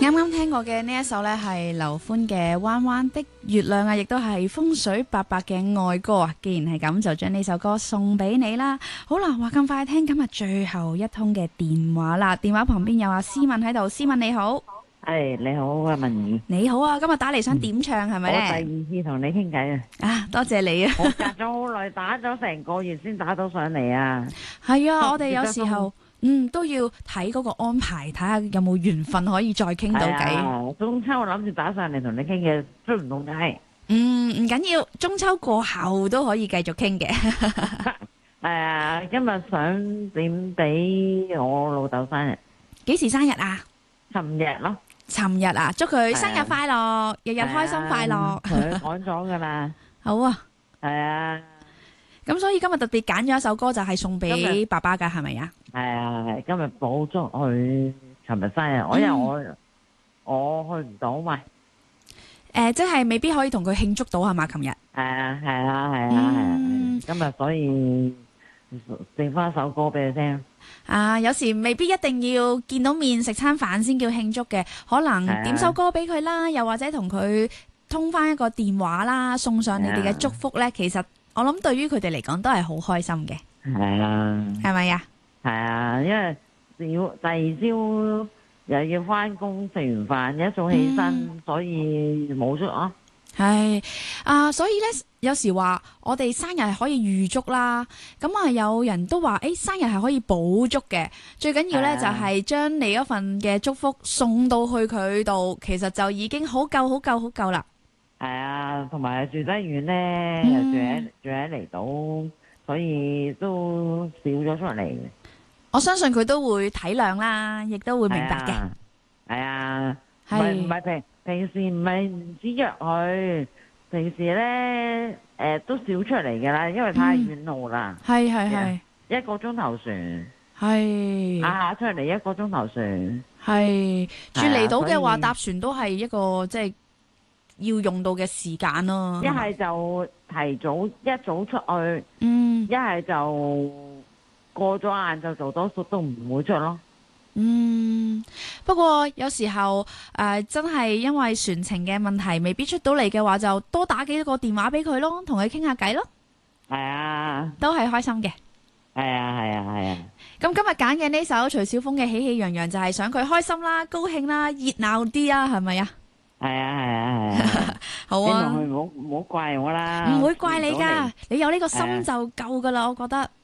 啱啱聽過嘅呢一首呢，係劉歡嘅《彎彎的月亮》啊，亦都係風水伯伯嘅愛歌啊。既然係咁，就將呢首歌送俾你啦。好啦，話咁快聽今日最後一通嘅電話啦。電話旁邊有阿思敏喺度，思敏你好。 係你好啊，文儀。你好啊，今日打嚟想點唱係咪呢？ 我第二次同你傾偈啊！ 多謝你啊！ 我隔咗好耐，打咗成個月先打到上嚟啊！ 係啊，我哋有時候都要睇嗰個安排，睇下有冇緣分可以再傾到偈。 中秋我諗住打上嚟同你傾嘅，出唔到街。 唔緊要，中秋過後都可以繼續傾嘅。 今日想點俾我老豆生日？ 幾時生日啊？ 尋日咯。 尋日啊，祝佢生日快樂，日日開心快樂。 佢講咗噶啦。 好啊。 係啊。 咁所以今日特別揀咗一首歌，就係送俾爸爸噶，係咪啊？係啊，今日補祝佢尋日生日，因為我去唔到嘛。 即係未必可以同佢慶祝到係嘛？琴日。 係啊。今日所以剩翻一首歌俾佢聽。有時未必一定要見到面食餐飯先叫慶祝嘅，可能點首歌俾佢啦，又或者同佢通翻一個電話啦，送上你哋嘅祝福呢。其實我諗對於佢哋嚟講都係好開心嘅。 係啊。係咪啊？係啊，因為第二朝又要翻工，食完飯一早起身，所以冇祝啊。係所以呢，有時話我哋生日係可以預祝啦，咁有人都話生日係可以補祝嘅，最緊要呢，就係將你嗰份嘅祝福送到去佢度，其實就已經好夠啦。 係啊，同埋住得遠呢，又住喺離島，所以都少咗出嚟。 我相信佢都會體諒啦，亦都會明白嘅。 係啊，唔係平時唔係唔止約佢，平時咧都少出嚟㗎啦，因為太遠路啦。係一個鐘頭船。出嚟一個鐘頭船。 住離島嘅話，搭船都係一個即係要用到嘅時間咯。 一係就提早一早出去，一係就過咗晏晝做多數都唔會出咯。 不過有時候真係因為船程嘅問題，未必出到嚟嘅話，就多打幾個電話俾佢咯，同佢傾下偈咯。係啊，都係開心嘅。係啊。咁今日揀嘅呢首徐小鳳嘅《喜氣洋洋》，就係想佢開心啦、高興啦、熱鬧啲啊，係咪啊？係啊。好啊。希望佢唔好怪我啦。唔會怪你噶，你有呢個心就夠噶啦，我覺得。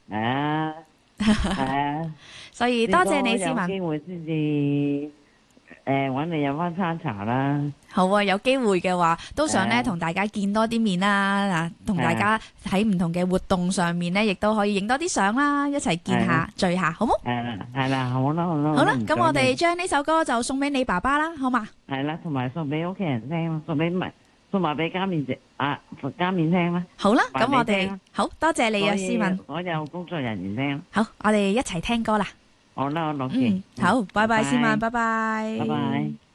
所以多謝你，思敏。有機會先至搵你飲翻餐茶啦。好啊，有機會嘅話，都想咧同大家見多啲面啦。同大家喺唔同嘅活動上面咧，亦都可以影多啲相啦，一齊見下聚下，好冇？係啦，好啦。好啦，咁我哋將呢首歌就送俾你爸爸啦，好嘛？係啦，同埋送俾屋企人聽，送埋俾家面聽啦。好啦，咁我哋好多謝你啊，思敏。所有工作人員聽。好，我哋一齊聽歌啦。好啦，我落線。好，拜拜，思敏，拜拜。拜拜。